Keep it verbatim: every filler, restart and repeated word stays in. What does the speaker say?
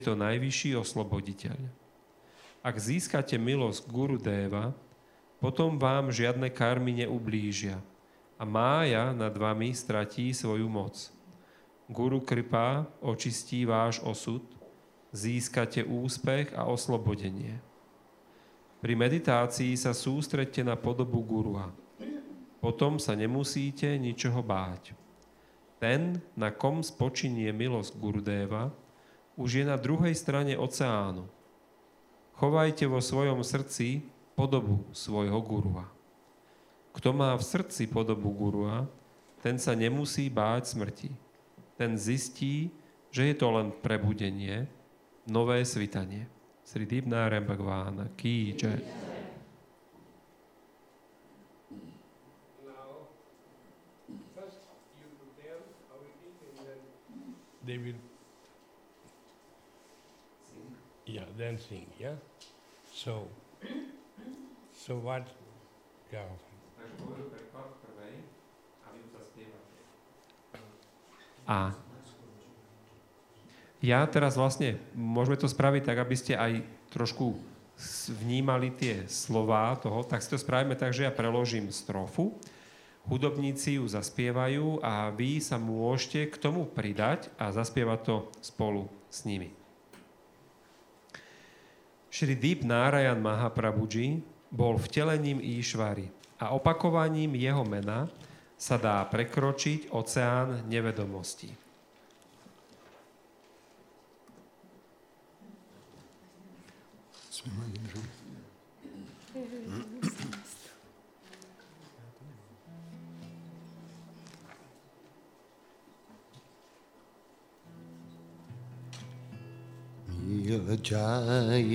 to najvyšší osloboditeľ. Ak získate milosť Gurudeva, potom vám žiadne karmy neublížia a mája nad vami stratí svoju moc. Guru Kripa očistí váš osud, získate úspech a oslobodenie. Pri meditácii sa sústreďte na podobu Gurua. Potom sa nemusíte ničoho báť. Ten, na kom spočinie milosť Gurudeva, už je na druhej strane oceánu. Chovajte vo svojom srdci podobu svojho gurua. Kto má v srdci podobu gurua, ten sa nemusí báť smrti. Ten zistí, že je to len prebudenie, nové svitanie. Sri Dibnárem Bhagvána Ký Jai. They will, yeah, dancing, yeah. So, so what? Yeah. A ja teraz vlastne, môžeme to spraviť tak, aby ste aj trošku vnímali tie slová toho, tak si to spravíme tak, že ja preložím strofu, hudobníci ju zaspievajú a vy sa môžete k tomu pridať a zaspievať to spolu s nimi. Šri Dip Nárajan Mahaprabhuji bol vtelením Íšvary a opakovaním jeho mena sa dá prekročiť oceán nevedomosti. Jai